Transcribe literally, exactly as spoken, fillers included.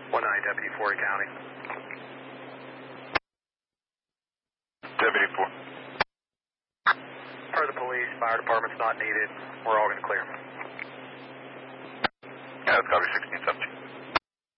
one nine, Deputy Forey County. Deputy four. Per the police, fire department's not needed. We're all going to clear. Yeah, that's copy six.